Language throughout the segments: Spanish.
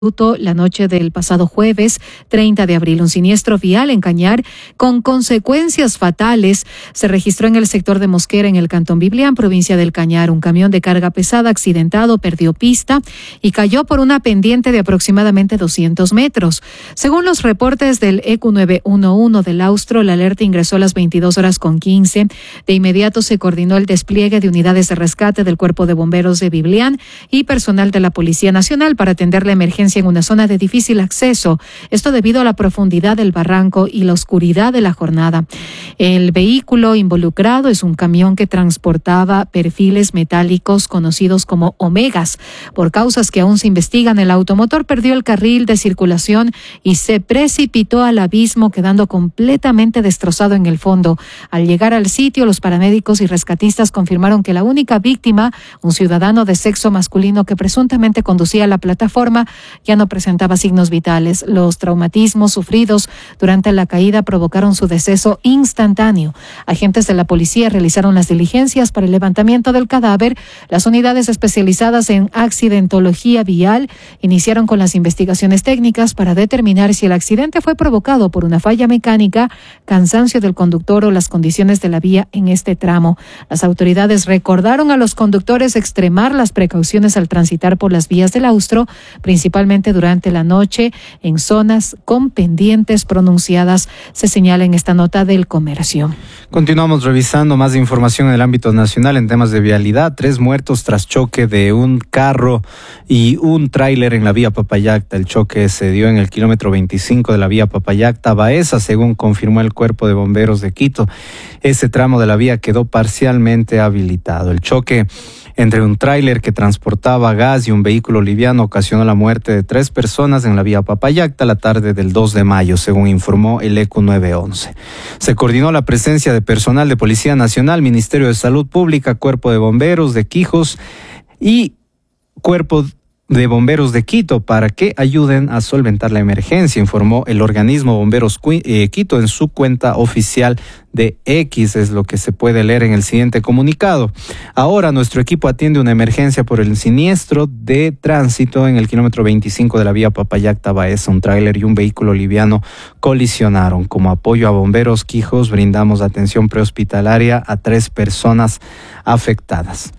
la noche del pasado jueves 30 de abril. Un siniestro vial en Cañar con consecuencias fatales se registró en el sector de Mosquera, en el cantón Biblián, provincia del Cañar. Un camión de carga pesada accidentado perdió pista y cayó por una pendiente de aproximadamente 200 metros. Según los reportes del ECU 911 del Austro, la alerta ingresó a las 22:15. De inmediato se coordinó el despliegue de unidades de rescate del Cuerpo de Bomberos de Biblián y personal de la Policía Nacional para atender la emergencia en una zona de difícil acceso, esto debido a la profundidad del barranco y la oscuridad de la jornada. El vehículo involucrado es un camión que transportaba perfiles metálicos conocidos como omegas. Por causas que aún se investigan, el automotor perdió el carril de circulación y se precipitó al abismo, quedando completamente destrozado en el fondo. Al llegar al sitio, los paramédicos y rescatistas confirmaron que la única víctima, un ciudadano de sexo masculino que presuntamente conducía la plataforma, ya no presentaba signos vitales. Los traumatismos sufridos durante la caída provocaron su deceso instantáneo. Agentes de la policía realizaron las diligencias para el levantamiento del cadáver. Las unidades especializadas en accidentología vial iniciaron con las investigaciones técnicas para determinar si el accidente fue provocado por una falla mecánica, cansancio del conductor o las condiciones de la vía en este tramo. Las autoridades recordaron a los conductores extremar las precauciones al transitar por las vías del Austro, principalmente durante la noche en zonas con pendientes pronunciadas, se señala en esta nota del Comercio. Continuamos revisando más información en el ámbito nacional en temas de vialidad. 3 muertos tras choque de un carro y un tráiler en la vía Papayacta. El choque se dio en el kilómetro 25 de la vía Papayacta-Baeza, según confirmó el Cuerpo de Bomberos de Quito. Ese tramo de la vía quedó parcialmente habilitado. El choque entre un tráiler que transportaba gas y un vehículo liviano ocasionó la muerte de 3 personas en la vía Papayacta la tarde del 2 de mayo, según informó el ECU 911. Se coordinó la presencia de personal de Policía Nacional, Ministerio de Salud Pública, Cuerpo de Bomberos de Quijos y Cuerpo de Bomberos de Quito para que ayuden a solventar la emergencia, informó el organismo Bomberos Quito en su cuenta oficial de X, es lo que se puede leer en el siguiente comunicado. Ahora nuestro equipo atiende una emergencia por el siniestro de tránsito en el kilómetro 25 de la vía Papayacta-Baeza. Un tráiler y un vehículo liviano colisionaron. Como apoyo a Bomberos Quijos, brindamos atención prehospitalaria a 3 personas afectadas.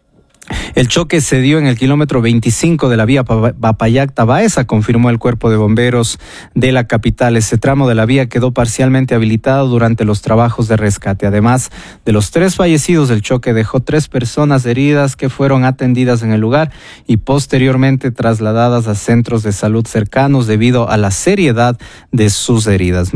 El choque se dio en el kilómetro 25 de la vía Papayacta-Baeza, confirmó el Cuerpo de Bomberos de la capital. Ese tramo de la vía quedó parcialmente habilitado durante los trabajos de rescate. Además de los 3 fallecidos, el choque dejó 3 personas heridas que fueron atendidas en el lugar y posteriormente trasladadas a centros de salud cercanos debido a la seriedad de sus heridas.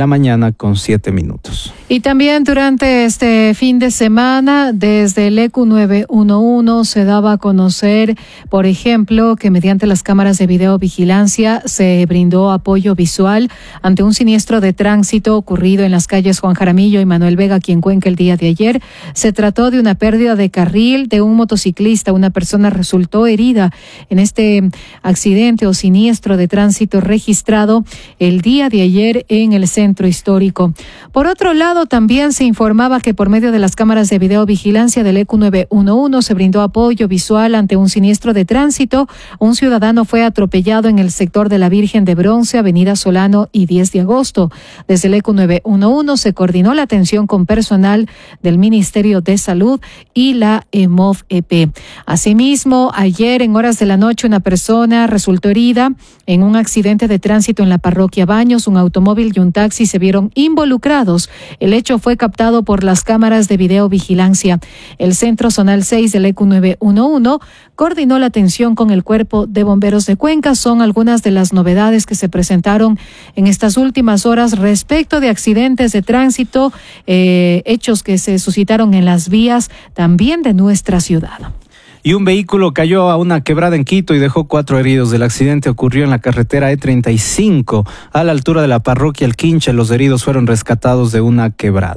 9:07 a.m. Y también durante este fin de semana, desde el ECU 911, se daba a conocer, por ejemplo, que mediante las cámaras de videovigilancia se brindó apoyo visual ante un siniestro de tránsito ocurrido en las calles Juan Jaramillo y Manuel Vega, aquí en Cuenca, el día de ayer. Se trató de una pérdida de carril de un motociclista. Una persona resultó herida en este accidente o siniestro de tránsito registrado el día de ayer en el centro histórico. Por otro lado, también se informaba que por medio de las cámaras de videovigilancia del ECU 911 se brindó apoyo visual ante un siniestro de tránsito. Un ciudadano fue atropellado en el sector de la Virgen de Bronce, Avenida Solano y 10 de agosto. Desde el ECU 911 se coordinó la atención con personal del Ministerio de Salud y la EMOV-EP. Asimismo, ayer en horas de la noche una persona resultó herida en un accidente de tránsito en la parroquia Baños. Un automóvil y un taxi se vieron involucrados. El hecho fue captado por las cámaras de videovigilancia. El Centro Zonal 6 del ECU 911 coordinó la atención con el Cuerpo de Bomberos de Cuenca. Son algunas de las novedades que se presentaron en estas últimas horas respecto de accidentes de tránsito, hechos que se suscitaron en las vías también de nuestra ciudad. Y un vehículo cayó a una quebrada en Quito y dejó 4 heridos. El accidente ocurrió en la carretera E35, a la altura de la parroquia El Quinche. Los heridos fueron rescatados de una quebrada.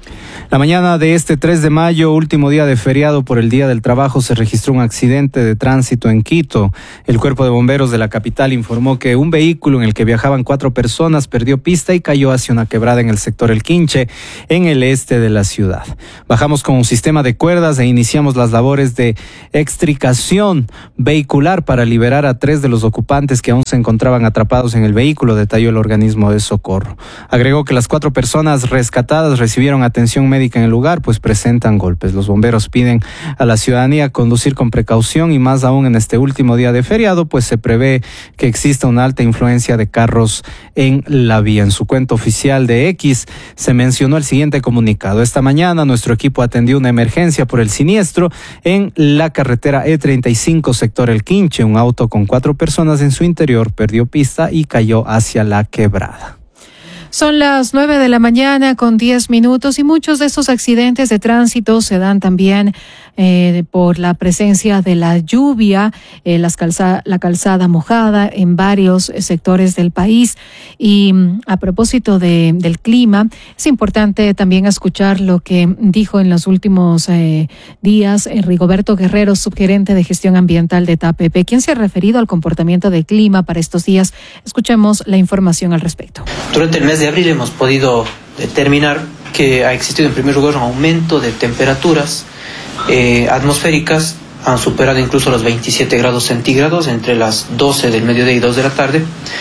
La mañana de este 3 de mayo, último día de feriado por el Día del Trabajo, se registró un accidente de tránsito en Quito. El Cuerpo de Bomberos de la capital informó que un vehículo en el que viajaban 4 personas perdió pista y cayó hacia una quebrada en el sector El Quinche, en el este de la ciudad. Bajamos con un sistema de cuerdas e iniciamos las labores de extricación vehicular para liberar a 3 de los ocupantes que aún se encontraban atrapados en el vehículo, detalló el organismo de socorro. Agregó que las 4 personas rescatadas recibieron atención médica en el lugar, pues presentan golpes. Los bomberos piden a la ciudadanía conducir con precaución y más aún en este último día de feriado, pues se prevé que exista una alta influencia de carros en la vía. En su cuenta oficial de X se mencionó el siguiente comunicado: esta mañana nuestro equipo atendió una emergencia por el siniestro en la carretera E35 sector El Quinche. Un auto con 4 personas en su interior perdió pista y cayó hacia la quebrada. Son las 9 de la mañana con 10 minutos y muchos de estos accidentes de tránsito se dan también por la presencia de la lluvia, la calzada mojada en varios sectores del país. Y a propósito del clima, es importante también escuchar lo que dijo en los últimos días Rigoberto Guerrero, subgerente de gestión ambiental de TAPEP, quien se ha referido al comportamiento del clima para estos días. Escuchemos la información al respecto. Durante el mes de abril hemos podido determinar que ha existido en primer lugar un aumento de temperaturas atmosféricas. Han superado incluso los 27 grados centígrados entre las 12 del mediodía y 2 de la tarde.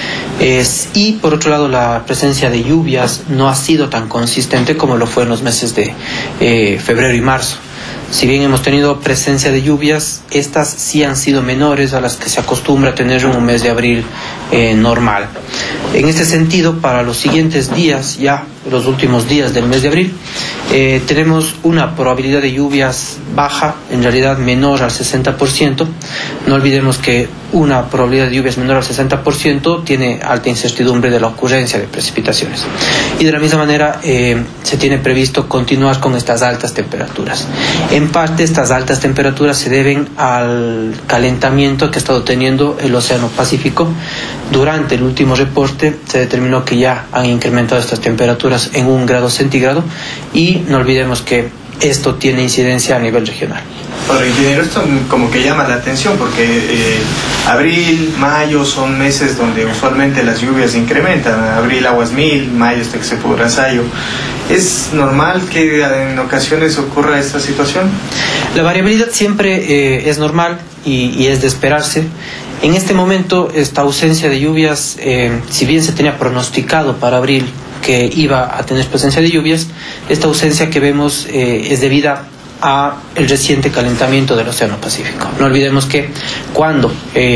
Y por otro lado, la presencia de lluvias no ha sido tan consistente como lo fue en los meses de febrero y marzo. Si bien hemos tenido presencia de lluvias, estas sí han sido menores a las que se acostumbra a tener en un mes de abril normal. En este sentido, para los siguientes días, ya los últimos días del mes de abril, tenemos una probabilidad de lluvias baja, en realidad menor al 60%. No olvidemos que una probabilidad de lluvias menor al 60% tiene alta incertidumbre de la ocurrencia de precipitaciones. Y de la misma manera se tiene previsto continuar con estas altas temperaturas. En parte estas altas temperaturas se deben al calentamiento que ha estado teniendo el Océano Pacífico. Durante el último reporte se determinó que ya han incrementado estas temperaturas en 1 grado centígrado y no olvidemos que esto tiene incidencia a nivel regional. Bueno, ingeniero, esto como que llama la atención porque abril, mayo son meses donde usualmente las lluvias incrementan. Abril aguas 1000, mayo hasta que se pudra ensayo. ¿Es normal que en ocasiones ocurra esta situación? La variabilidad siempre es normal y es de esperarse. En este momento, esta ausencia de lluvias, si bien se tenía pronosticado para abril que iba a tener presencia de lluvias, esta ausencia que vemos es debida a el reciente calentamiento del Océano Pacífico. No olvidemos que cuando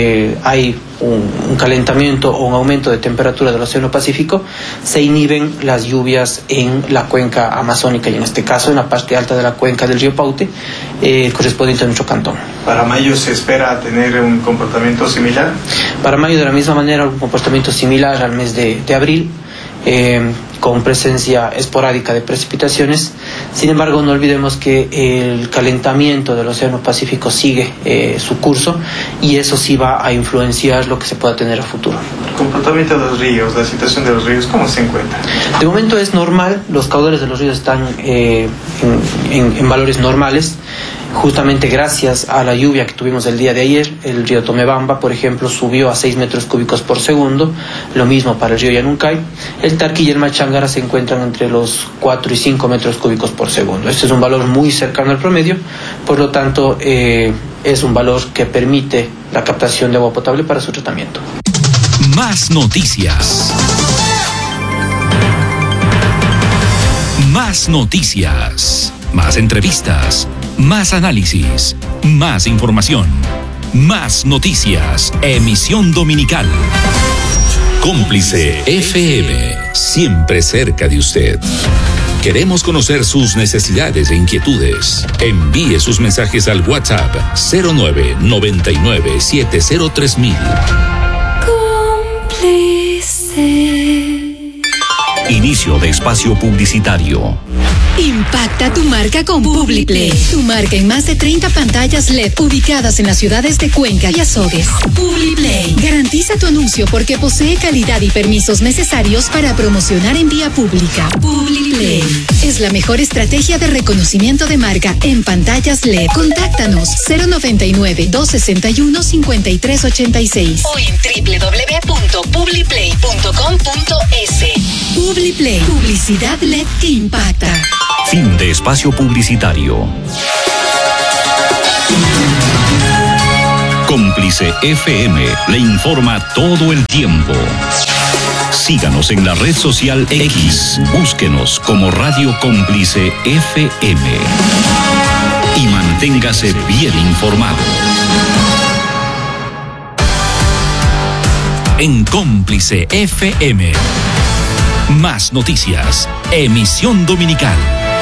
hay un calentamiento o un aumento de temperatura del Océano Pacífico, se inhiben las lluvias en la cuenca amazónica y en este caso en la parte alta de la cuenca del río Paute, correspondiente a nuestro cantón. ¿Para mayo se espera tener un comportamiento similar? Para mayo de la misma manera, un comportamiento similar al mes de abril. Con presencia esporádica de precipitaciones. Sin embargo, no olvidemos que el calentamiento del Océano Pacífico sigue su curso y eso sí va a influenciar lo que se pueda tener a futuro. El comportamiento de los ríos, la situación de los ríos, ¿cómo se encuentra? De momento es normal, los caudales de los ríos están en valores normales. Justamente gracias a la lluvia que tuvimos el día de ayer, el río Tomebamba, por ejemplo, subió a 6 metros cúbicos por segundo, lo mismo para el río Yanuncay. El Tarqui y el Machangara se encuentran entre los 4 y 5 metros cúbicos por segundo. Este es un valor muy cercano al promedio, por lo tanto es un valor que permite la captación de agua potable para su tratamiento. Más noticias. Más noticias. Más entrevistas. Más análisis, más información, más noticias. Emisión dominical. Cómplice FM, siempre cerca de usted. Queremos conocer sus necesidades e inquietudes. Envíe sus mensajes al WhatsApp 0999703000. Cómplice. Inicio de espacio publicitario. Impacta tu marca con Publiplay. Tu marca en más de 30 pantallas LED ubicadas en las ciudades de Cuenca y Azogues. Publiplay. Garantiza tu anuncio porque posee calidad y permisos necesarios para promocionar en vía pública. Publiplay es la mejor estrategia de reconocimiento de marca en pantallas LED. Contáctanos 099-261-5386 o en www.publiplay.com.es. Publiplay. Publicidad LED que impacta. Fin de espacio publicitario. Cómplice FM le informa todo el tiempo. Síganos en la red social X. Búsquenos como Radio Cómplice FM. Y manténgase bien informado. En Cómplice FM. Más noticias. Emisión dominical.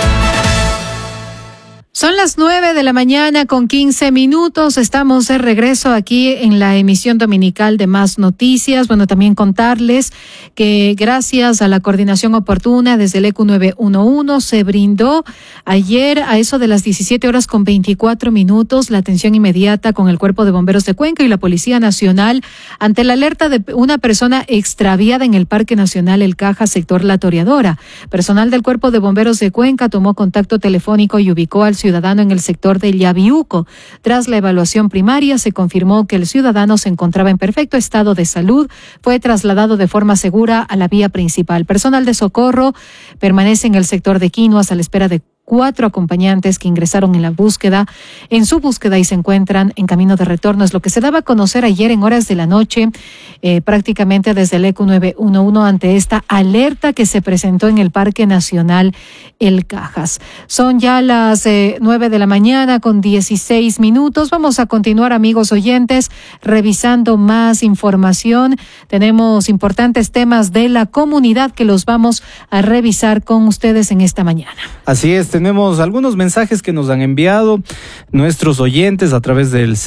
Son las 9:00 con 15 minutos. Estamos de regreso aquí en la emisión dominical de Más Noticias. Bueno, también contarles que gracias a la coordinación oportuna desde el ECU 911 se brindó ayer a eso de las 17:24 la atención inmediata con el Cuerpo de Bomberos de Cuenca y la Policía Nacional ante la alerta de una persona extraviada en el Parque Nacional El Caja, sector La Toreadora. Personal del Cuerpo de Bomberos de Cuenca tomó contacto telefónico y ubicó al ciudadano en el sector de Yaviuco. Tras la evaluación primaria, se confirmó que el ciudadano se encontraba en perfecto estado de salud. Fue trasladado de forma segura a la vía principal. Personal de socorro permanece en el sector de Quinoas a la espera de 4 acompañantes que ingresaron en su búsqueda y se encuentran en camino de retorno. Es lo que se daba a conocer ayer en horas de la noche, prácticamente desde el ECU 911 ante esta alerta que se presentó en el Parque Nacional El Cajas. Son ya las 9:00 con 16 minutos. Vamos a continuar, amigos oyentes, revisando más información. Tenemos importantes temas de la comunidad que los vamos a revisar con ustedes en esta mañana. Así es. Tenemos algunos mensajes que nos han enviado nuestros oyentes a través del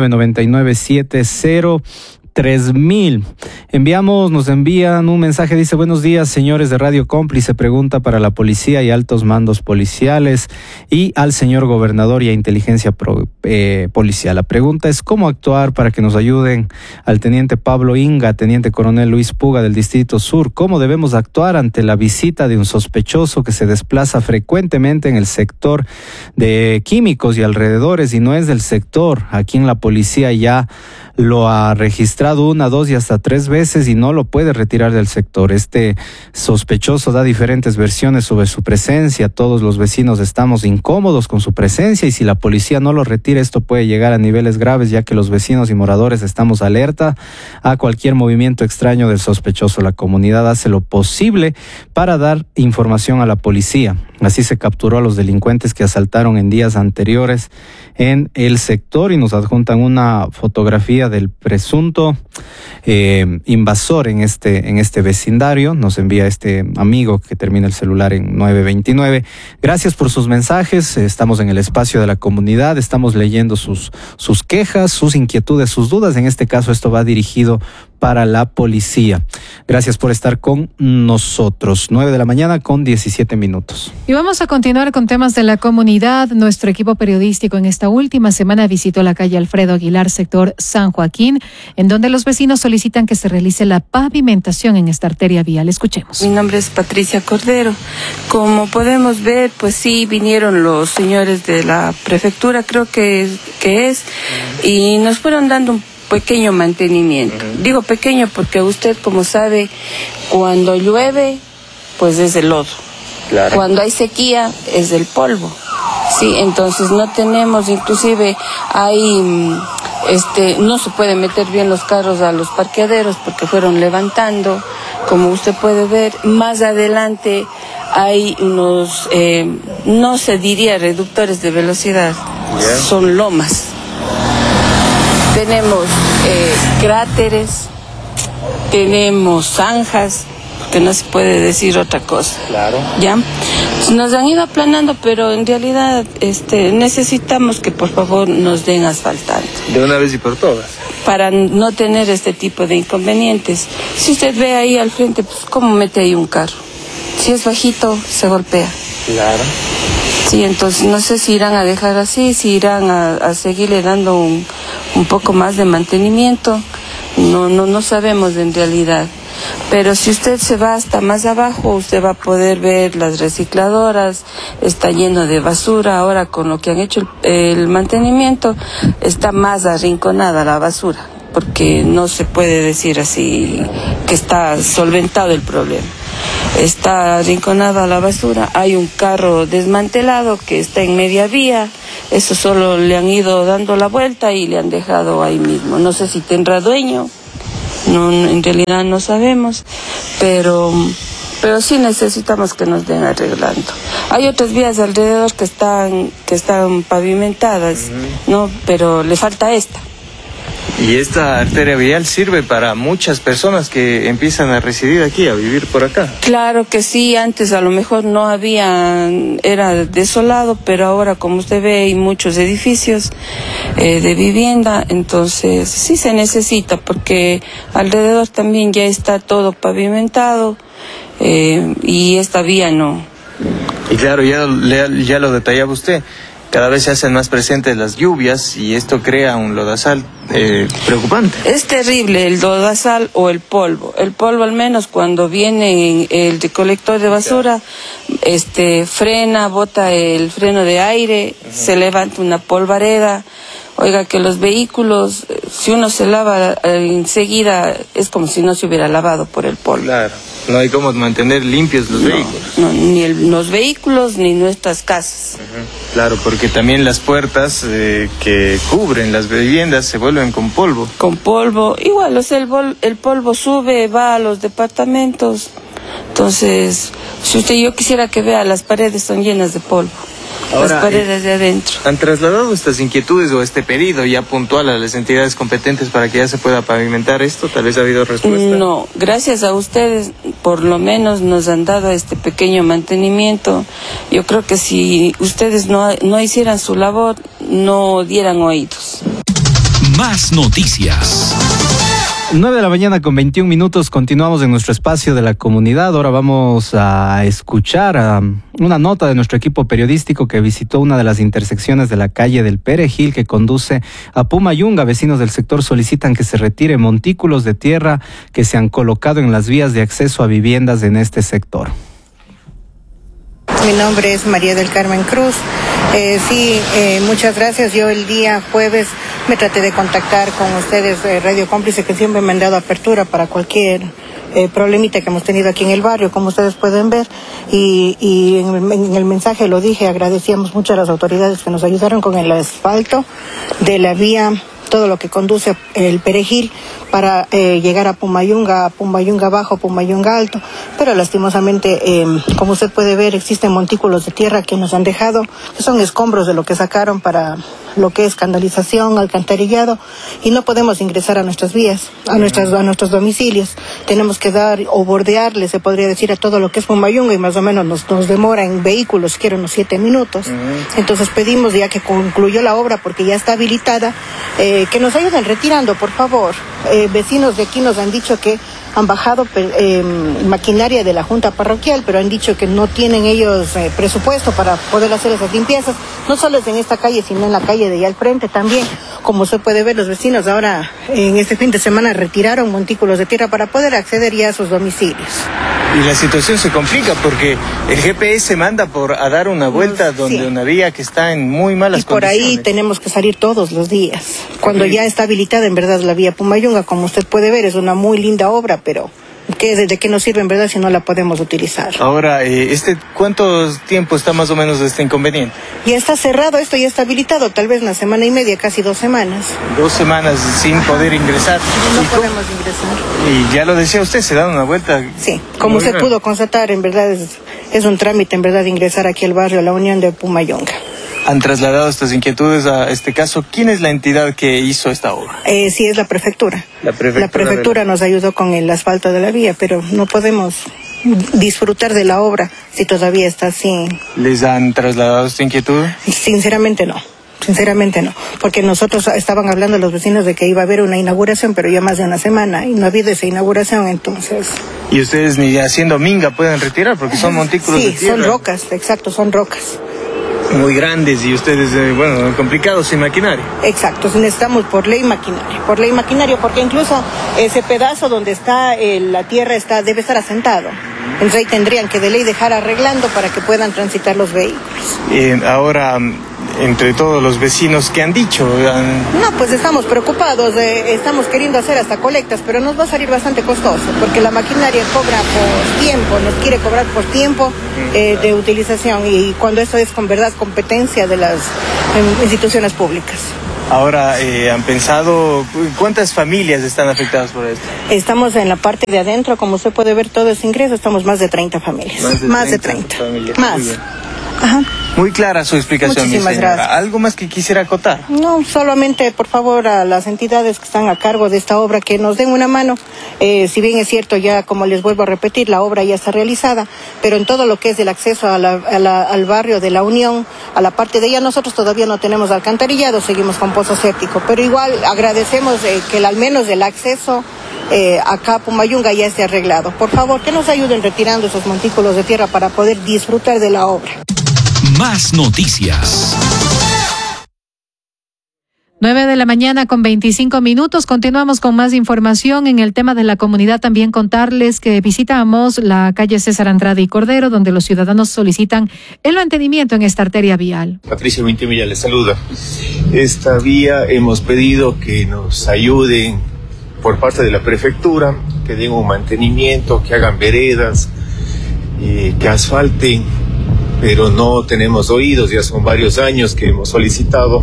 0999703000. Nos envían un mensaje, dice: buenos días, señores de Radio Cómplice, pregunta para la policía y altos mandos policiales y al señor gobernador y a inteligencia policial. La pregunta es cómo actuar para que nos ayuden al teniente Pablo Inga, teniente coronel Luis Puga del Distrito Sur. ¿Cómo debemos actuar ante la visita de un sospechoso que se desplaza frecuentemente en el sector de Químicos y alrededores y no es del sector? Aquí en la policía ya lo ha registrado 1, 2 y hasta 3 veces y no lo puede retirar del sector. Este sospechoso da diferentes versiones sobre su presencia. Todos los vecinos estamos incómodos con su presencia y si la policía no lo retira, esto puede llegar a niveles graves, ya que los vecinos y moradores estamos alerta a cualquier movimiento extraño del sospechoso. La comunidad hace lo posible para dar información a la policía. Así se capturó a los delincuentes que asaltaron en días anteriores en el sector y nos adjuntan una fotografía del presunto invasor en este vecindario. Nos envía este amigo que termina el celular en 929. Gracias por sus mensajes. Estamos en el espacio de la comunidad, estamos leyendo sus quejas, sus inquietudes, sus dudas. En este caso esto va dirigido para la policía. Gracias por estar con nosotros. 9:00 con 17 minutos. Y vamos a continuar con temas de la comunidad. Nuestro equipo periodístico en esta última semana visitó la calle Alfredo Aguilar, sector San Joaquín, en donde los vecinos solicitan que se realice la pavimentación en esta arteria vial. Escuchemos. Mi nombre es Patricia Cordero. Como podemos ver, pues sí, vinieron los señores de la prefectura, creo que es, y nos fueron dando un pequeño mantenimiento. Digo pequeño porque usted, como sabe, cuando llueve, pues es el lodo. Claro. Cuando hay sequía, es el polvo. Sí, entonces no tenemos, inclusive no se puede meter bien los carros a los parqueaderos porque fueron levantando, como usted puede ver. Más adelante hay unos, no se diría reductores de velocidad, son lomas. Tenemos cráteres, tenemos zanjas, que no se puede decir otra cosa. Claro. ¿Ya? Nos han ido aplanando, pero en realidad necesitamos que por favor nos den asfaltando. De una vez y por todas. Para no tener este tipo de inconvenientes. Si usted ve ahí al frente, pues cómo mete ahí un carro. Si es bajito, se golpea. Claro. Sí, entonces no sé si irán a dejar así, si irán a seguirle dando un poco más de mantenimiento. No sabemos en realidad. Pero si usted se va hasta más abajo, usted va a poder ver las recicladoras, está lleno de basura. Ahora con lo que han hecho el mantenimiento, está más arrinconada la basura, porque no se puede decir así que está solventado el problema. Está arrinconada la basura, hay un carro desmantelado que está en media vía, eso solo le han ido dando la vuelta y le han dejado ahí mismo. No sé si tendrá dueño, no, en realidad no sabemos, pero sí necesitamos que nos den arreglando. Hay otras vías alrededor que están pavimentadas, ¿no? Pero le falta esta. Y esta arteria vial sirve para muchas personas que empiezan a residir aquí, a vivir por acá. Claro que sí, antes a lo mejor no había, era desolado, pero ahora como usted ve hay muchos edificios de vivienda, entonces sí se necesita, porque alrededor también ya está todo pavimentado y esta vía no. Y claro, ya lo detallaba usted. Cada vez se hacen más presentes las lluvias y esto crea un lodazal preocupante. Es terrible el lodazal o el polvo. El polvo, al menos cuando viene el recolector de basura, frena, bota el freno de aire, se levanta una polvareda. Oiga, que los vehículos, si uno se lava enseguida, es como si no se hubiera lavado por el polvo. Claro, no hay cómo mantener limpios los vehículos. No, ni los vehículos ni nuestras casas. Claro, porque también las puertas que cubren las viviendas se vuelven con polvo. Con polvo, igual, o sea, el polvo sube, va a los departamentos. Entonces, yo quisiera que vea, las paredes son llenas de polvo. Ahora, las paredes de adentro. ¿Han trasladado estas inquietudes o este pedido ya puntual a las entidades competentes para que ya se pueda pavimentar esto? ¿Tal vez ha habido respuesta? No, gracias a ustedes por lo menos nos han dado este pequeño mantenimiento. Yo creo que si ustedes no hicieran su labor, no dieran oídos. Más noticias. 9 de la mañana con 21 minutos, continuamos en nuestro espacio de la comunidad. Ahora vamos a escuchar una nota de nuestro equipo periodístico que visitó una de las intersecciones de la calle del Perejil que conduce a Pumayunga. Vecinos del sector solicitan que se retire montículos de tierra que se han colocado en las vías de acceso a viviendas en este sector. Mi nombre es María del Carmen Cruz. Muchas gracias. Yo el día jueves me traté de contactar con ustedes, Radio Cómplice, que siempre me han dado apertura para cualquier problemita que hemos tenido aquí en el barrio, como ustedes pueden ver. Y en el mensaje lo dije, agradecíamos mucho a las autoridades que nos ayudaron con el asfalto de la vía, todo lo que conduce el Perejil para llegar a Pumayunga Bajo, Pumayunga Alto, pero lastimosamente, como usted puede ver, existen montículos de tierra que nos han dejado, que son escombros de lo que sacaron para lo que es canalización, alcantarillado, y no podemos ingresar a nuestras vías, a nuestros domicilios. Tenemos que dar o bordearle, se podría decir, a todo lo que es Pumayunga, y más o menos nos demora en vehículos, quiero unos 7 minutos. Entonces pedimos, ya que concluyó la obra, porque ya está habilitada, que nos ayuden retirando, por favor. Vecinos de aquí nos han dicho que han bajado maquinaria de la Junta Parroquial, pero han dicho que no tienen ellos presupuesto para poder hacer esas limpiezas. No solo es en esta calle, sino en la calle de allá al frente también. Como se puede ver, los vecinos ahora en este fin de semana retiraron montículos de tierra para poder acceder ya a sus domicilios. Y la situación se complica porque el GPS manda a dar una vuelta donde una vía que está en muy malas condiciones. Y por ahí tenemos que salir todos los días. Cuando ya está habilitada en verdad la vía Pumayunga, como usted puede ver, es una muy linda obra, pero ¿de qué nos sirve en verdad si no la podemos utilizar? Ahora, ¿cuánto tiempo está más o menos este inconveniente? Ya está cerrado, esto ya está habilitado, tal vez una semana y media, casi 2 semanas. 2 semanas sin poder ingresar. No podemos ingresar. Y ya lo decía usted, se da una vuelta. Sí, como usted pudo constatar, en verdad es un trámite en verdad de ingresar aquí al barrio, a la Unión de Pumayunga. ¿Han trasladado estas inquietudes a este caso? ¿Quién es la entidad que hizo esta obra? Sí, es la prefectura. La prefectura nos ayudó con el asfalto de la vía, pero no podemos disfrutar de la obra si todavía está así. ¿Les han trasladado esta inquietud? Sinceramente no, porque nosotros estaban hablando los vecinos de que iba a haber una inauguración, pero ya más de una semana y no ha habido esa inauguración, entonces Y ustedes ni haciendo minga pueden retirar porque son montículos de tierra. Sí, son rocas, exacto, son rocas. Muy grandes y ustedes, complicados sin maquinaria. Exacto, necesitamos por ley maquinaria, porque incluso ese pedazo donde está la tierra debe estar asentado. Entonces ahí tendrían que de ley dejar arreglando para que puedan transitar los vehículos. Ahora, entre todos los vecinos, ¿qué han dicho? No, pues estamos preocupados, estamos queriendo hacer hasta colectas, pero nos va a salir bastante costoso, porque la maquinaria cobra por tiempo, nos quiere cobrar por tiempo de utilización, y cuando eso es con verdad competencia de las instituciones públicas. Ahora, ¿han pensado cuántas familias están afectadas por esto? Estamos en la parte de adentro, como usted puede ver todo ese ingreso, estamos más de 30 familias. Más de 30 familias. Más. Ajá. Muy clara su explicación, Muchísimas mi señora. gracias. ¿Algo más que quisiera acotar? No, solamente, por favor, a las entidades que están a cargo de esta obra que nos den una mano. Si bien es cierto, ya como les vuelvo a repetir, la obra ya está realizada, pero en todo lo que es el acceso al barrio de la Unión, a la parte de ella, nosotros todavía no tenemos alcantarillado, seguimos con pozo séptico, pero igual agradecemos que al menos el acceso acá a Pumayunga ya esté arreglado. Por favor, que nos ayuden retirando esos montículos de tierra para poder disfrutar de la obra. Más noticias. 9:25 a.m. Continuamos con más información en el tema de la comunidad. También contarles que visitamos la calle César Andrade y Cordero, donde los ciudadanos solicitan el mantenimiento en esta arteria vial. Patricia Vintimilla les saluda. Esta vía hemos pedido que nos ayuden por parte de la prefectura, que den un mantenimiento, que hagan veredas, que asfalten, pero no tenemos oídos. Ya son varios años que hemos solicitado.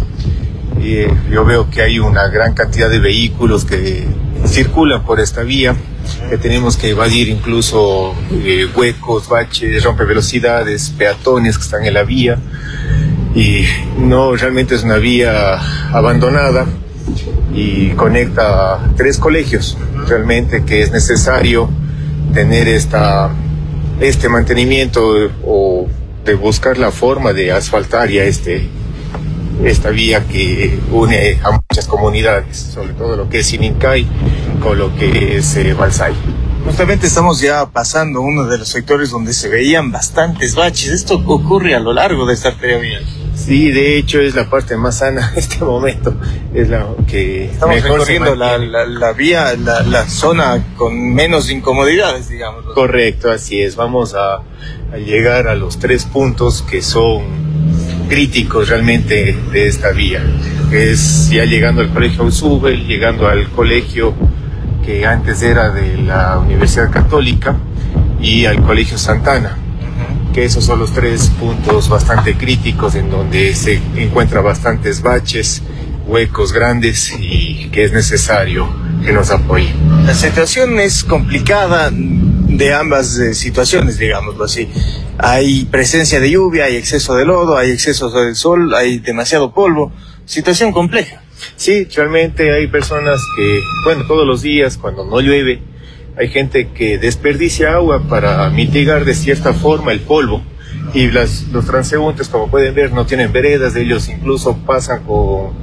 Yo veo que hay una gran cantidad de vehículos que circulan por esta vía, que tenemos que evadir incluso huecos, baches, rompevelocidades, peatones que están en la vía, y no, realmente es una vía abandonada y conecta 3 colegios. Realmente que es necesario tener este mantenimiento o de buscar la forma de asfaltar ya esta vía que une a muchas comunidades, sobre todo lo que es Sinincay con lo que es Balsay. Justamente estamos ya pasando uno de los sectores donde se veían bastantes baches. ¿Esto ocurre a lo largo de esta arteria vial? Sí, de hecho es la parte más sana en este momento. Es la que estamos recorriendo la vía, la zona con menos incomodidades, digamos. Correcto, así es. Vamos a llegar a los 3 puntos que son críticos realmente de esta vía. Es ya llegando al colegio Ausubel, llegando al colegio que antes era de la Universidad Católica, y al colegio Santana, que esos son los 3 puntos bastante críticos en donde se encuentran bastantes baches, huecos grandes, y que es necesario que nos apoyen. La situación es complicada de ambas situaciones, digámoslo así. Hay presencia de lluvia, hay exceso de lodo, hay exceso del sol, hay demasiado polvo. Situación compleja. Sí, realmente hay personas que, todos los días cuando no llueve, hay gente que desperdicia agua para mitigar de cierta forma el polvo. Y los transeúntes, como pueden ver, no tienen veredas, ellos incluso pasan con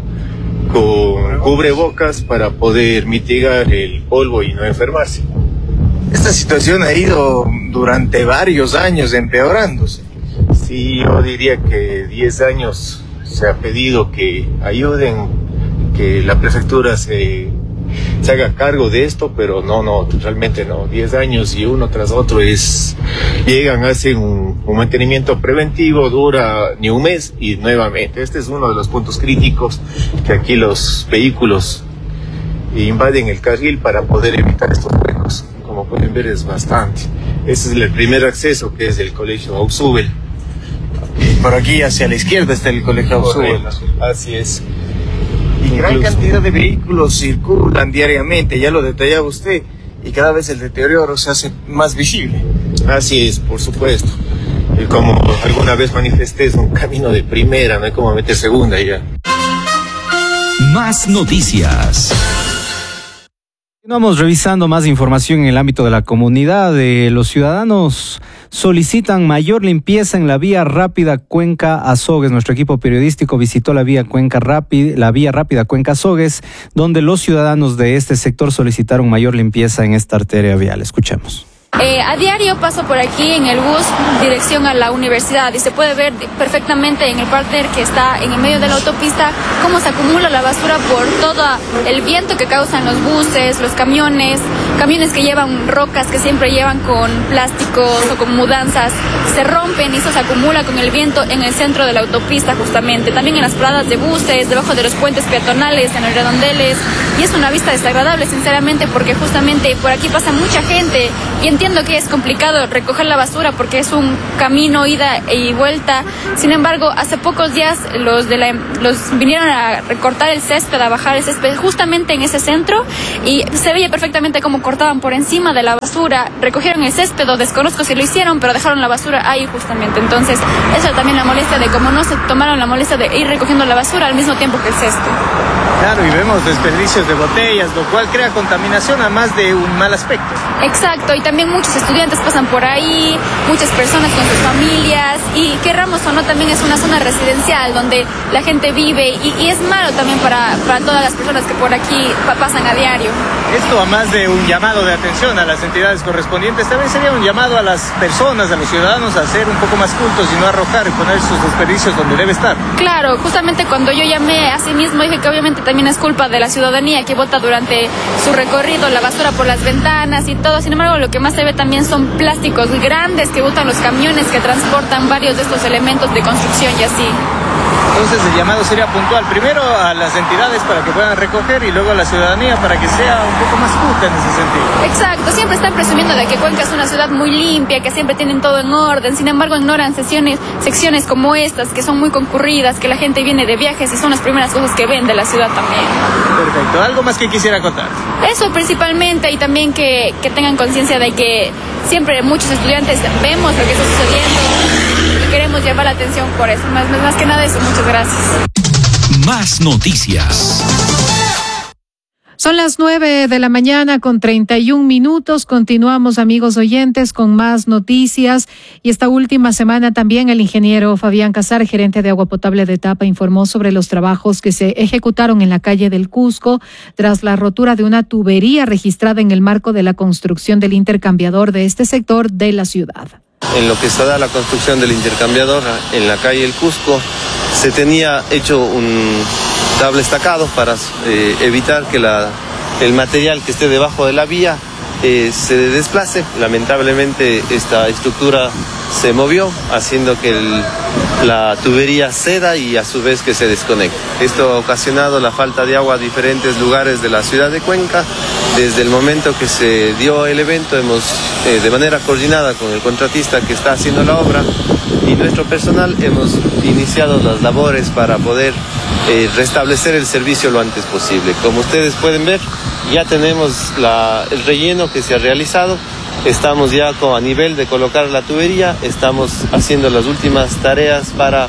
cubrebocas para poder mitigar el polvo y no enfermarse. Esta situación ha ido durante varios años empeorándose. Sí, yo diría que 10 años se ha pedido que ayuden, que la prefectura se haga cargo de esto, pero no, realmente no. 10 años y uno tras otro llegan, hacen un mantenimiento preventivo, dura ni un mes y nuevamente. Este es uno de los puntos críticos, que aquí los vehículos invaden el carril para poder evitar estos huecos. Como pueden ver, es bastante. Este es el primer acceso, que es el colegio Ausubel. Por aquí hacia la izquierda está el colegio Ausubel. Así es. Y gran cantidad de vehículos circulan diariamente, ya lo detallaba usted, y cada vez el deterioro se hace más visible. Así es, por supuesto. Y como alguna vez manifesté, es un camino de primera, no hay como meter segunda ya. Más noticias. Continuamos revisando más información en el ámbito de la comunidad. Los ciudadanos solicitan mayor limpieza en la vía rápida Cuenca-Azogues. Nuestro equipo periodístico visitó la vía rápida Cuenca-Azogues, donde los ciudadanos de este sector solicitaron mayor limpieza en esta arteria vial. Escuchemos. A diario paso por aquí en el bus dirección a la universidad y se puede ver perfectamente en el partner que está en el medio de la autopista cómo se acumula la basura por todo el viento que causan los buses, los camiones que llevan rocas, que siempre llevan con plásticos o con mudanzas, se rompen y eso se acumula con el viento en el centro de la autopista justamente, también en las paradas de buses, debajo de los puentes peatonales, en los redondeles, y es una vista desagradable sinceramente porque justamente por aquí pasa mucha gente y entiendo que es complicado recoger la basura porque es un camino ida y vuelta. Sin embargo, hace pocos días los vinieron a recortar el césped, a bajar el césped justamente en ese centro y se veía perfectamente cómo cortaban por encima de la basura, recogieron el césped o desconozco si lo hicieron, pero dejaron la basura ahí justamente. Entonces, eso también la molestia de cómo no se tomaron la molestia de ir recogiendo la basura al mismo tiempo que el césped. Claro, y vemos desperdicios de botellas, lo cual crea contaminación a más de un mal aspecto. Exacto, y también muchos estudiantes pasan por ahí, muchas personas con sus familias, y querramos o no, también es una zona residencial donde la gente vive, y es malo también para todas las personas que por aquí pasan a diario. Esto, a más de un llamado de atención a las entidades correspondientes, también sería un llamado a las personas, a los ciudadanos, a ser un poco más cultos y no arrojar y poner sus desperdicios donde debe estar. Claro, justamente cuando yo llamé a sí mismo dije que obviamente también es culpa de la ciudadanía que bota durante su recorrido la basura por las ventanas y todo. Sin embargo, lo que más se ve también son plásticos grandes que botan los camiones que transportan varios de estos elementos de construcción y así. Entonces el llamado sería puntual, primero a las entidades para que puedan recoger y luego a la ciudadanía para que sea un poco más culta en ese sentido. Exacto, siempre están presumiendo de que Cuenca es una ciudad muy limpia, que siempre tienen todo en orden, sin embargo ignoran secciones como estas que son muy concurridas, que la gente viene de viajes y son las primeras cosas que ven de la ciudad también. Perfecto, ¿algo más que quisiera contar? Eso principalmente, y también que tengan conciencia de que siempre muchos estudiantes vemos lo que está sucediendo y queremos llamar la atención por eso, más que nada eso. Muchas gracias. Más noticias. Son las 9 de la mañana con 31 minutos. Continuamos, amigos oyentes, con más noticias. Y esta última semana también el ingeniero Fabián Casar, gerente de Agua Potable de Tapa, informó sobre los trabajos que se ejecutaron en la calle del Cusco tras la rotura de una tubería registrada en el marco de la construcción del intercambiador de este sector de la ciudad. En lo que se da la construcción del intercambiador en la calle El Cusco, se tenía hecho un cable estacado para evitar que el material que esté debajo de la vía se desplace. Lamentablemente esta estructura se movió, haciendo que la tubería ceda y a su vez que se desconecte. Esto ha ocasionado la falta de agua a diferentes lugares de la ciudad de Cuenca. Desde el momento que se dio el evento hemos, de manera coordinada con el contratista que está haciendo la obra y nuestro personal, hemos iniciado las labores para poder restablecer el servicio lo antes posible. Como ustedes pueden ver, ya tenemos el relleno que se ha realizado. Estamos ya a nivel de colocar la tubería, estamos haciendo las últimas tareas para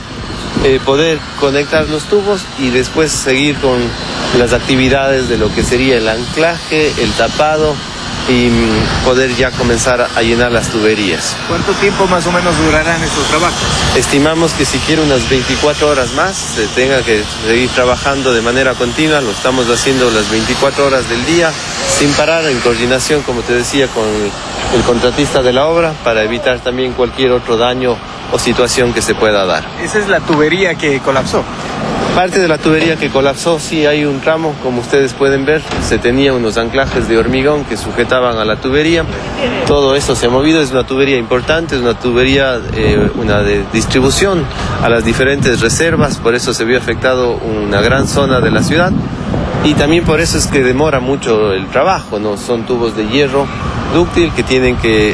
poder conectar los tubos y después seguir con las actividades de lo que sería el anclaje, el tapado y poder ya comenzar a llenar las tuberías. ¿Cuánto tiempo más o menos durarán estos trabajos? Estimamos que siquiera unas 24 horas más se tenga que seguir trabajando de manera continua. Lo estamos haciendo las 24 horas del día sin parar, en coordinación, como te decía, con el contratista de la obra para evitar también cualquier otro daño o situación que se pueda dar. ¿Esa es la tubería que colapsó? Parte de la tubería que colapsó, sí hay un tramo, como ustedes pueden ver, se tenía unos anclajes de hormigón que sujetaban a la tubería. Todo eso se ha movido, es una tubería importante, es una tubería una de distribución a las diferentes reservas, por eso se vio afectado una gran zona de la ciudad y también por eso es que demora mucho el trabajo, ¿no? Son tubos de hierro dúctil que tienen que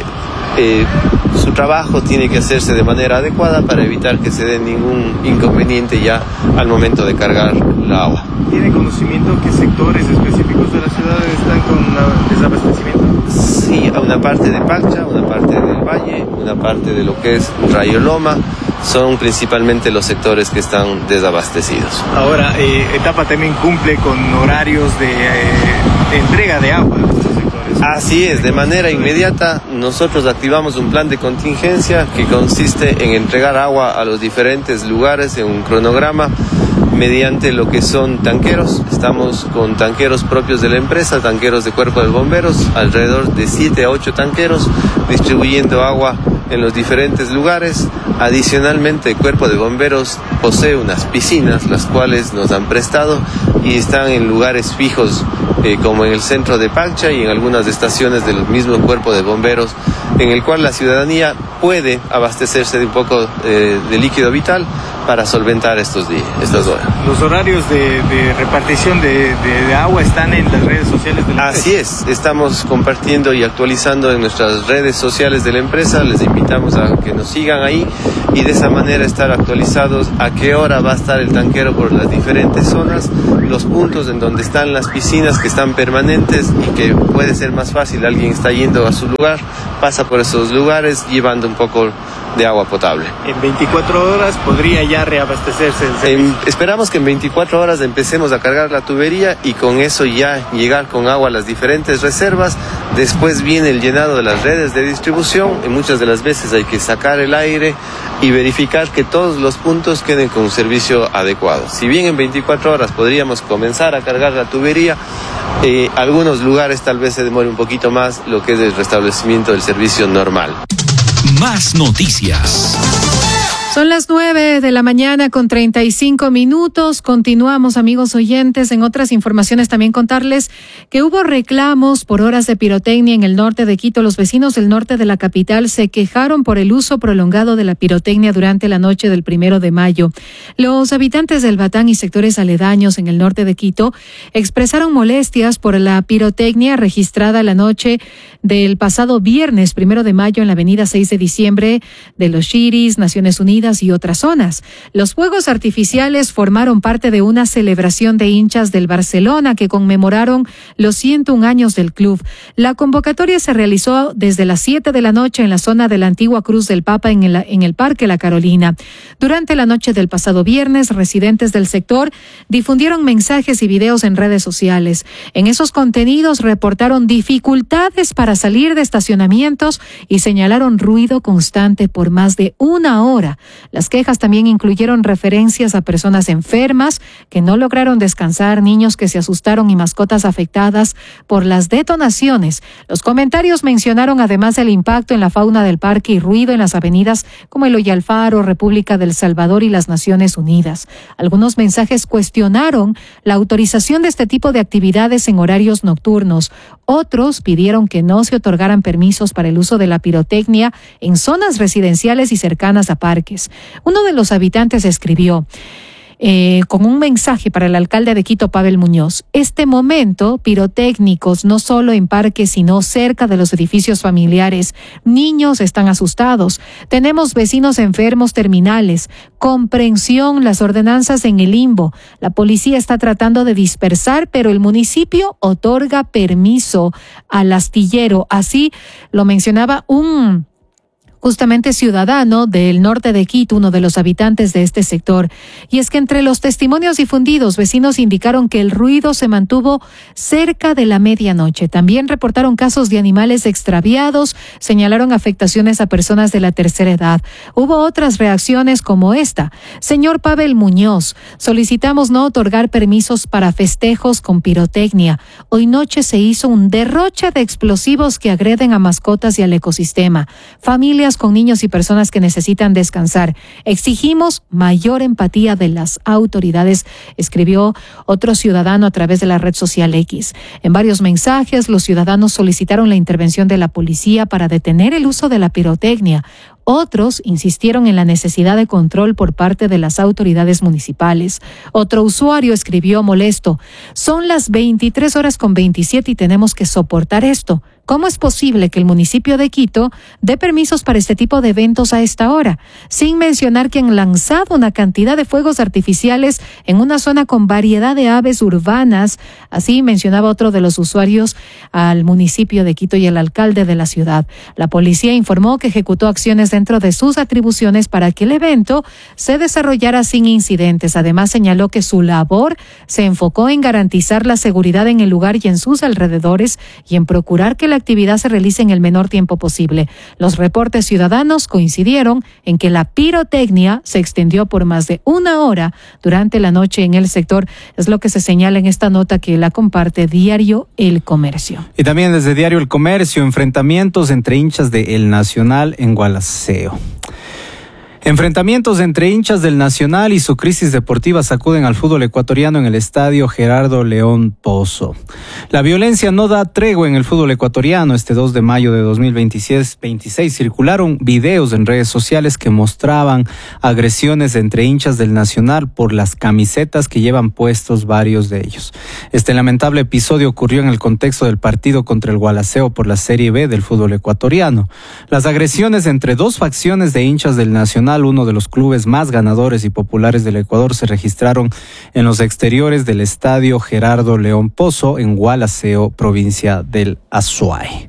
su trabajo tiene que hacerse de manera adecuada para evitar que se dé ningún inconveniente ya al momento de cargar la agua. ¿Tiene conocimiento qué sectores específicos de la ciudad están con desabastecimiento? Sí, una parte de Pacha, una parte del Valle, una parte de lo que es Rayoloma, son principalmente los sectores que están desabastecidos. Ahora, Etapa también cumple con horarios de entrega de agua. Así es, de manera inmediata nosotros activamos un plan de contingencia que consiste en entregar agua a los diferentes lugares en un cronograma mediante lo que son tanqueros. Estamos con tanqueros propios de la empresa, tanqueros de Cuerpo de Bomberos, alrededor de 7 a 8 tanqueros, distribuyendo agua en los diferentes lugares. Adicionalmente, el Cuerpo de Bomberos posee unas piscinas, las cuales nos han prestado y están en lugares fijos, como en el centro de Palcha y en algunas estaciones del mismo Cuerpo de Bomberos, en el cual la ciudadanía puede abastecerse de un poco de líquido vital para solventar estas horas. Los horarios de repartición de agua están en las redes sociales de la empresa. Así es, estamos compartiendo y actualizando en nuestras redes sociales de la empresa. Les invitamos a que nos sigan ahí y de esa manera estar actualizados a qué hora va a estar el tanquero por las diferentes zonas, los puntos en donde están las piscinas que están permanentes y que puede ser más fácil. Alguien está yendo a su lugar, pasa por esos lugares llevando un poco de agua potable. En 24 horas podría ya reabastecerse el servicio. Esperamos que en 24 horas empecemos a cargar la tubería y con eso ya llegar con agua a las diferentes reservas. Después viene el llenado de las redes de distribución y muchas de las veces hay que sacar el aire y verificar que todos los puntos queden con un servicio adecuado. Si bien en 24 horas podríamos comenzar a cargar la tubería, algunos lugares tal vez se demore un poquito más lo que es el restablecimiento del servicio normal. Más noticias. Son las 9 de la mañana con 35 minutos. Continuamos, amigos oyentes. En otras informaciones también contarles que hubo reclamos por horas de pirotecnia en el norte de Quito. Los vecinos del norte de la capital se quejaron por el uso prolongado de la pirotecnia durante la noche del 1 de mayo. Los habitantes del Batán y sectores aledaños en el norte de Quito expresaron molestias por la pirotecnia registrada la noche del pasado viernes 1 de mayo en la avenida 6 de diciembre de Los Chiris, Naciones Unidas y otras zonas. Los fuegos artificiales formaron parte de una celebración de hinchas del Barcelona que conmemoraron los 101 años del club. La convocatoria se realizó desde las 7 de la noche en la zona de la antigua Cruz del Papa en el Parque La Carolina. Durante la noche del pasado viernes, residentes del sector difundieron mensajes y videos en redes sociales. En esos contenidos reportaron dificultades para salir de estacionamientos y señalaron ruido constante por más de una hora. Las quejas también incluyeron referencias a personas enfermas que no lograron descansar, niños que se asustaron y mascotas afectadas por las detonaciones. Los comentarios mencionaron además el impacto en la fauna del parque y ruido en las avenidas como Eloy Alfaro, República del Salvador y las Naciones Unidas. Algunos mensajes cuestionaron la autorización de este tipo de actividades en horarios nocturnos. Otros pidieron que no se otorgaran permisos para el uso de la pirotecnia en zonas residenciales y cercanas a parques. Uno de los habitantes escribió con un mensaje para el alcalde de Quito, Pavel Muñoz: este momento, pirotécnicos no solo en parques sino cerca de los edificios familiares. Niños están asustados. Tenemos vecinos enfermos terminales. Comprensión, las ordenanzas en el limbo. La policía está tratando de dispersar, pero el municipio otorga permiso al astillero. Así lo mencionaba un justamente ciudadano del norte de Quito, uno de los habitantes de este sector. Y es que entre los testimonios difundidos, vecinos indicaron que el ruido se mantuvo cerca de la medianoche. También reportaron casos de animales extraviados, señalaron afectaciones a personas de la tercera edad. Hubo otras reacciones como esta: señor Pavel Muñoz, solicitamos no otorgar permisos para festejos con pirotecnia. Hoy noche se hizo un derroche de explosivos que agreden a mascotas y al ecosistema. Familias con niños y personas que necesitan descansar. Exigimos mayor empatía de las autoridades, escribió otro ciudadano a través de la red social X. En varios mensajes, los ciudadanos solicitaron la intervención de la policía para detener el uso de la pirotecnia. Otros insistieron en la necesidad de control por parte de las autoridades municipales. Otro usuario escribió molesto: son las 23:27 y tenemos que soportar esto. ¿Cómo es posible que el municipio de Quito dé permisos para este tipo de eventos a esta hora? Sin mencionar que han lanzado una cantidad de fuegos artificiales en una zona con variedad de aves urbanas. Así mencionaba otro de los usuarios al municipio de Quito y el alcalde de la ciudad. La policía informó que ejecutó acciones dentro de sus atribuciones para que el evento se desarrollara sin incidentes. Además, señaló que su labor se enfocó en garantizar la seguridad en el lugar y en sus alrededores y en procurar que la la actividad se realice en el menor tiempo posible. Los reportes ciudadanos coincidieron en que la pirotecnia se extendió por más de 1 hora durante la noche en el sector. Es lo que se señala en esta nota que la comparte Diario El Comercio. Y también desde Diario El Comercio, enfrentamientos entre hinchas de El Nacional en Gualaceo. Enfrentamientos entre hinchas del Nacional y su crisis deportiva sacuden al fútbol ecuatoriano en el estadio Gerardo León Pozo. La violencia no da tregua en el fútbol ecuatoriano. Este 2 de mayo de 2026 circularon videos en redes sociales que mostraban agresiones entre hinchas del Nacional por las camisetas que llevan puestos varios de ellos. Este lamentable episodio ocurrió en el contexto del partido contra el Gualaceo por la Serie B del fútbol ecuatoriano. Las agresiones entre dos facciones de hinchas del Nacional, uno de los clubes más ganadores y populares del Ecuador, se registraron en los exteriores del estadio Gerardo León Pozo en Gualaceo, provincia del Azuay.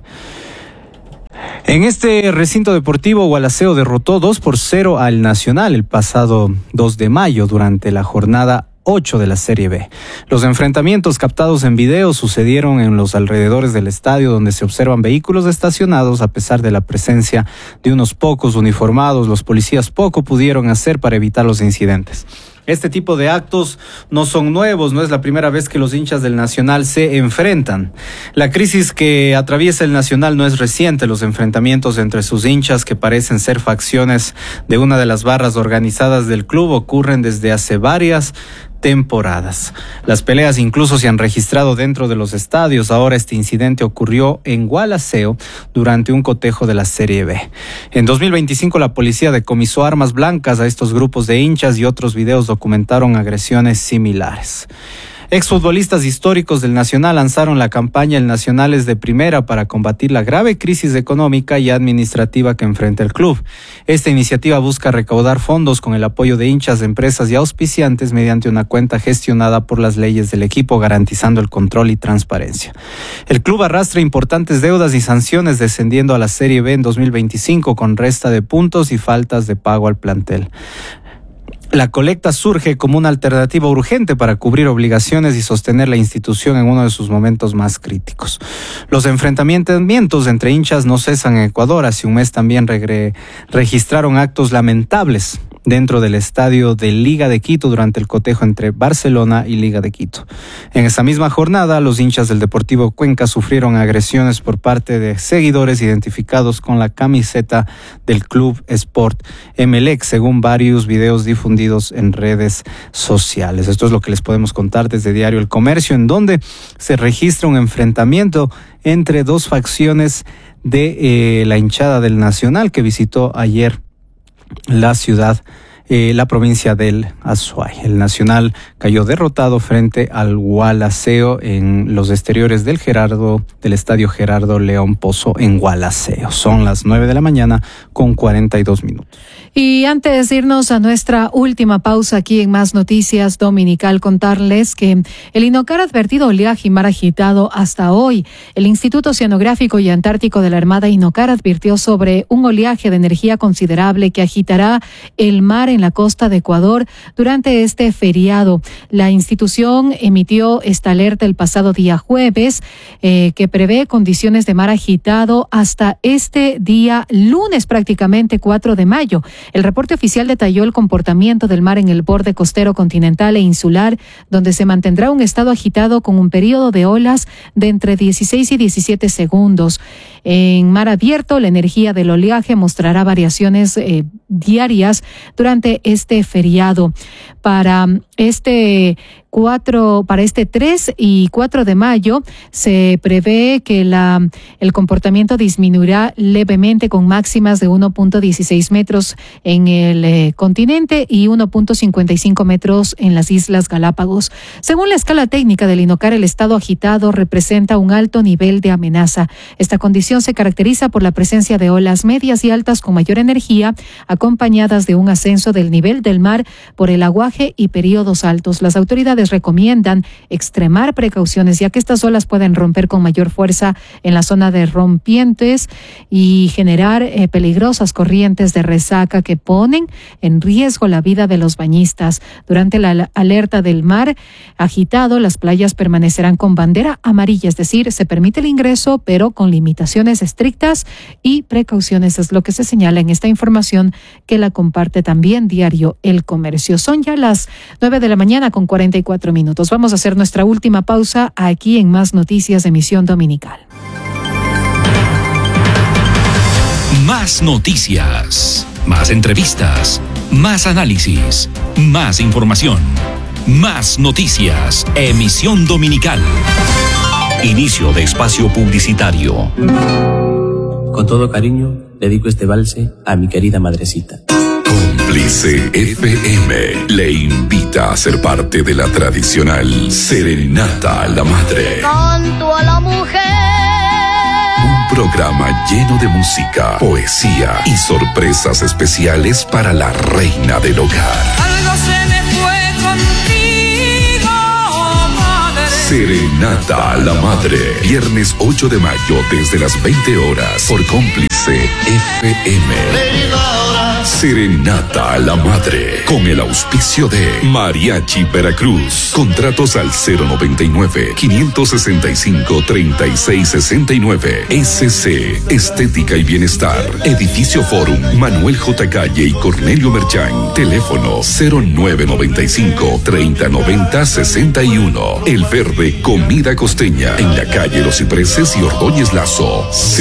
En este recinto deportivo, Gualaceo derrotó 2-0 al Nacional el pasado 2 de mayo durante la jornada 8 de la Serie B. Los enfrentamientos captados en video sucedieron en los alrededores del estadio, donde se observan vehículos estacionados. A pesar de la presencia de unos pocos uniformados, los policías poco pudieron hacer para evitar los incidentes. Este tipo de actos no son nuevos, no es la primera vez que los hinchas del Nacional se enfrentan. La crisis que atraviesa el Nacional no es reciente. Los enfrentamientos entre sus hinchas, que parecen ser facciones de una de las barras organizadas del club, ocurren desde hace varias temporadas. Las peleas incluso se han registrado dentro de los estadios. Ahora este incidente ocurrió en Gualaceo durante un cotejo de la Serie B. En 2025 la policía decomisó armas blancas a estos grupos de hinchas y otros videos documentaron agresiones similares. Exfutbolistas históricos del Nacional lanzaron la campaña El Nacional es de Primera para combatir la grave crisis económica y administrativa que enfrenta el club. Esta iniciativa busca recaudar fondos con el apoyo de hinchas, de empresas y auspiciantes mediante una cuenta gestionada por las leyes del equipo, garantizando el control y transparencia. El club arrastra importantes deudas y sanciones, descendiendo a la Serie B en 2025 con resta de puntos y faltas de pago al plantel. La colecta surge como una alternativa urgente para cubrir obligaciones y sostener la institución en uno de sus momentos más críticos. Los enfrentamientos entre hinchas no cesan en Ecuador. Hace un mes también registraron actos lamentables dentro del estadio de Liga de Quito durante el cotejo entre Barcelona y Liga de Quito. En esa misma jornada, los hinchas del Deportivo Cuenca sufrieron agresiones por parte de seguidores identificados con la camiseta del Club Sport Emelec, según varios videos difundidos en redes sociales. Esto es lo que les podemos contar desde Diario El Comercio, en donde se registra un enfrentamiento entre dos facciones de la hinchada del Nacional que visitó ayer la ciudad, la provincia del Azuay. El Nacional cayó derrotado frente al Gualaceo en los exteriores del estadio Gerardo León Pozo en Gualaceo. Son las 9 de la mañana con 42 minutos. Y antes de irnos a nuestra última pausa aquí en Más Noticias Dominical, contarles que el INOCAR ha advertido oleaje y mar agitado hasta hoy. El Instituto Oceanográfico y Antártico de la Armada INOCAR advirtió sobre un oleaje de energía considerable que agitará el mar en la costa de Ecuador durante este feriado. La institución emitió esta alerta el pasado día jueves, que prevé condiciones de mar agitado hasta este día lunes, prácticamente 4 de mayo. El reporte oficial detalló el comportamiento del mar en el borde costero continental e insular, donde se mantendrá un estado agitado con un periodo de olas de entre 16 y 17 segundos. En mar abierto, la energía del oleaje mostrará variaciones diarias durante este feriado. Para este 3 y 4 de mayo se prevé que el comportamiento disminuirá levemente con máximas de 1.16 metros en el continente y 1.55 metros en las Islas Galápagos. Según la escala técnica del INOCAR, el estado agitado representa un alto nivel de amenaza. Esta condición se caracteriza por la presencia de olas medias y altas con mayor energía, acompañadas de un ascenso del nivel del mar por el aguaje y periodos altos. Las autoridades autoridades recomiendan extremar precauciones, ya que estas olas pueden romper con mayor fuerza en la zona de rompientes y generar peligrosas corrientes de resaca que ponen en riesgo la vida de los bañistas. Durante la alerta del mar agitado, las playas permanecerán con bandera amarilla, es decir, se permite el ingreso, pero con limitaciones estrictas y precauciones. Es lo que se señala en esta información que la comparte también Diario El Comercio. Son ya las 9:44 a.m. Vamos a hacer nuestra última pausa aquí en Más Noticias, emisión dominical. Más noticias, más entrevistas, más análisis, más información. Más noticias, emisión dominical. Inicio de espacio publicitario. Con todo cariño, dedico este valse a mi querida madrecita. Cómplice FM le invita a ser parte de la tradicional Serenata a la Madre. Canto a la mujer. Un programa lleno de música, poesía y sorpresas especiales para la reina del hogar. Algo se me fue contigo, madre. Serenata a la Madre. Viernes 8 de mayo desde las 20 horas por Cómplice FM. Serenata a la Madre, con el auspicio de Mariachi Veracruz. Contratos al 099-565-3669. SC, Estética y Bienestar. Edificio Forum, Manuel J. Calle y Cornelio Merchán. Teléfono 0995-3090-61. El Verde, comida costeña, en la calle Los Cipreses y Ordóñez Lazo.